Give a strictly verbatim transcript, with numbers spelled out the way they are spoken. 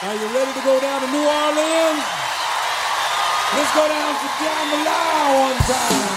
Are you ready to go down to New Orleans? Let's go down to Jambalaya one time.